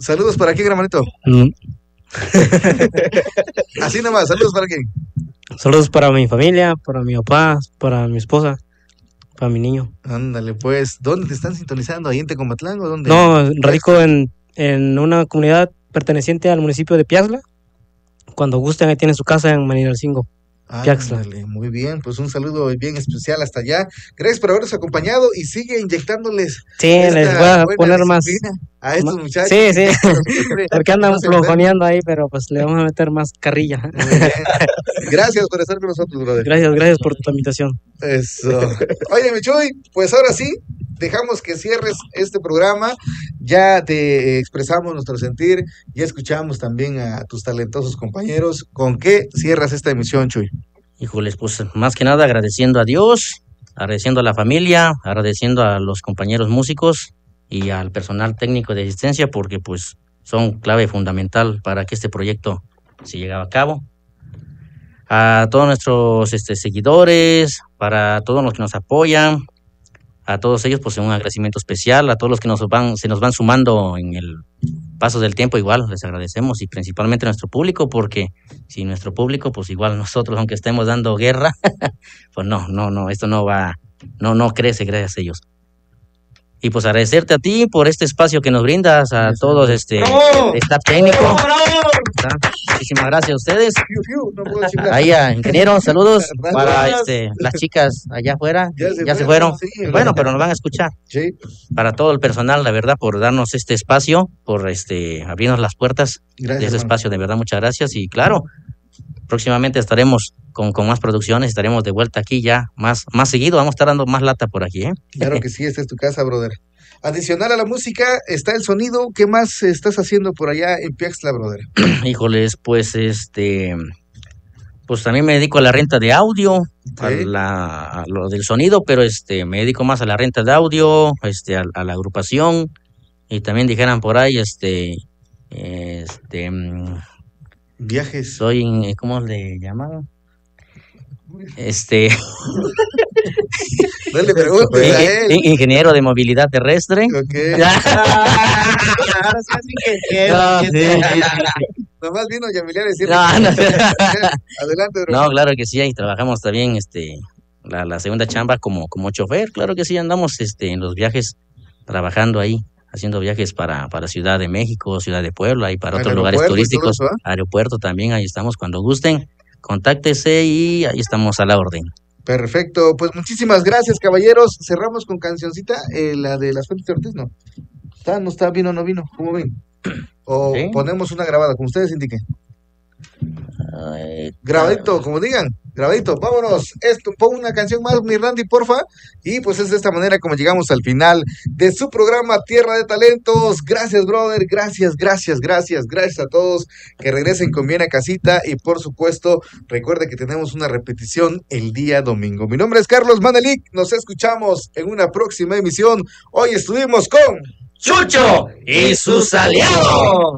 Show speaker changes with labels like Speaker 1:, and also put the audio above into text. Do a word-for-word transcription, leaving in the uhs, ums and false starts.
Speaker 1: Saludos para quién, hermanito.
Speaker 2: Mm.
Speaker 1: Así nomás, saludos para quién.
Speaker 2: Saludos para mi familia, para mi papá, para mi esposa, para mi niño.
Speaker 1: Ándale, pues, ¿dónde te están sintonizando? ¿Ahí en Tecomatlán o dónde?
Speaker 2: No, radico en, en una comunidad perteneciente al municipio de Piaxla. Cuando gusten, ahí tienen su casa en Manilhalcingo. Piaxla.
Speaker 1: Ándale, muy bien, pues un saludo bien especial hasta allá. Gracias por habernos acompañado y sigue inyectándoles
Speaker 2: Sí,
Speaker 1: esta
Speaker 2: les voy a
Speaker 1: buena
Speaker 2: poner más.
Speaker 1: disciplina a estos
Speaker 2: ma-
Speaker 1: muchachos.
Speaker 2: Sí, sí, porque andan
Speaker 1: No se enfermen.
Speaker 2: flojoneando ahí, pero pues le vamos a meter más carrilla.
Speaker 1: Muy bien. Gracias por estar con nosotros, brother.
Speaker 2: Gracias, gracias por tu invitación.
Speaker 1: Eso. Oye, Michuy, pues ahora sí, dejamos que cierres este programa. Ya te expresamos nuestro sentir, ya escuchamos también a tus talentosos compañeros. ¿Con qué cierras esta emisión, Chuy?
Speaker 3: Híjoles, pues más que nada agradeciendo a Dios, agradeciendo a la familia, agradeciendo a los compañeros músicos y al personal técnico de asistencia, porque pues son clave fundamental para que este proyecto se llegue a cabo. A todos nuestros este, seguidores, para todos los que nos apoyan, a todos ellos pues un agradecimiento especial, a todos los que nos van, se nos van sumando en el paso del tiempo, igual les agradecemos, y principalmente a nuestro público, porque sin nuestro público pues igual nosotros, aunque estemos dando guerra, pues no, no, no, esto no va, no, no crece gracias a ellos. Y pues agradecerte a ti por este espacio que nos brindas, a
Speaker 1: Eso.
Speaker 3: todos este
Speaker 1: ¡Bravo!
Speaker 3: staff técnico. ¿Está? Muchísimas gracias a ustedes.
Speaker 1: Fiu, fiu, no puedo decir nada.
Speaker 3: Ahí a ingeniero, saludos para
Speaker 1: Gracias.
Speaker 3: este, las chicas allá afuera,
Speaker 1: Ya
Speaker 3: ya
Speaker 1: se
Speaker 3: se,
Speaker 1: fueron,
Speaker 3: fueron.
Speaker 1: sí,
Speaker 3: Bueno, pero nos van a escuchar.
Speaker 1: Sí,
Speaker 3: Para todo el personal, la verdad, por darnos este espacio, por este abrirnos las puertas de
Speaker 1: gracias,
Speaker 3: ese
Speaker 1: hermano.
Speaker 3: espacio, de verdad, muchas gracias. Y claro, próximamente estaremos con, con más producciones, estaremos de vuelta aquí ya más, más seguido, vamos a estar dando más lata por aquí, ¿eh?
Speaker 1: Claro que sí, esta es tu casa, brother. Adicional a la música está el sonido. ¿Qué más estás haciendo por allá en Piaxtla, brother?
Speaker 3: Híjoles, pues este, pues también me dedico a la renta de audio, a,
Speaker 1: Sí.
Speaker 3: la, a lo del sonido, pero este, me dedico más a la renta de audio, este, a, a la agrupación, y también dijeran por ahí, este, este, mm,
Speaker 1: Viajes.
Speaker 3: soy, eh, ¿cómo le llaman? Este,
Speaker 1: No le preguntes a
Speaker 3: in-
Speaker 1: él.
Speaker 3: in- ingeniero de movilidad terrestre.
Speaker 1: Ok.
Speaker 3: No, sí, sí, sí.
Speaker 1: Nomás vino Yamilia a decir.
Speaker 3: No, no.
Speaker 1: Adelante, bro.
Speaker 3: No, claro que sí, ahí trabajamos también, este, la, la segunda chamba como, como chofer, claro que sí, andamos, este, en los viajes, trabajando ahí, haciendo viajes para, para Ciudad de México, Ciudad de Puebla y para
Speaker 1: Al
Speaker 3: otros lugares
Speaker 1: aeropuerto y todo
Speaker 3: turísticos,
Speaker 1: eso, ¿ah?
Speaker 3: aeropuerto también, ahí estamos, cuando gusten, contáctese y ahí estamos a la orden.
Speaker 1: Perfecto. Pues muchísimas gracias, caballeros. Cerramos con cancioncita, eh, la de las Fuentes de Ortiz, ¿no? ¿Está, no está, vino o no vino? ¿Cómo ven? O
Speaker 3: Sí.
Speaker 1: ponemos una grabada, como ustedes indiquen.
Speaker 3: Ay,
Speaker 1: Grabadito, como digan, grabadito, vámonos. Esto, pon una canción más, mi Randy, porfa. Y pues es de esta manera como llegamos al final de su programa Tierra de Talentos. Gracias, brother, gracias, gracias, gracias, gracias a todos. Que regresen con bien a casita. Y por supuesto, recuerde que tenemos una repetición el día domingo. Mi nombre es Carlos Manelik. Nos escuchamos en una próxima emisión. Hoy estuvimos con
Speaker 3: Chucho y sus aliados.